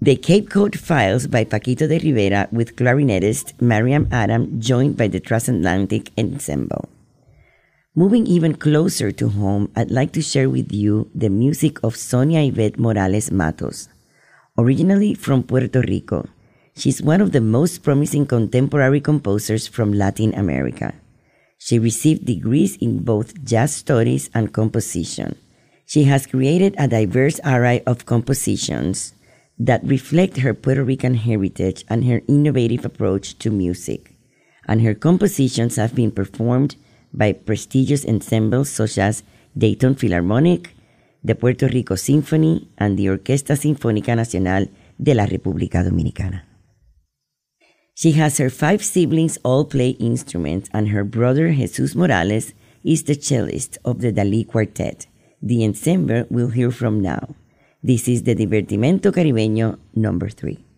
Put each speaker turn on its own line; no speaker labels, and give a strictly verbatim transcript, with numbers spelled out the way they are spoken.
The Cape Cod Files by Paquito de Rivera with clarinetist Mariam Adam, joined by the Transatlantic Ensemble. Moving even closer to home, I'd like to share with you the music of Sonia Yvette Morales Matos. Originally from Puerto Rico, she's one of the most promising contemporary composers from Latin America. She received degrees in both jazz studies and composition. She has created a diverse array of compositions that reflect her Puerto Rican heritage and her innovative approach to music. And her compositions have been performed by prestigious ensembles such as Dayton Philharmonic, the Puerto Rico Symphony, and the Orquesta Sinfónica Nacional de la República Dominicana. She has her five siblings all play instruments, and her brother Jesus Morales is the cellist of the Dalí Quartet, the ensemble we'll hear from now. This is the Divertimento Caribeño number three.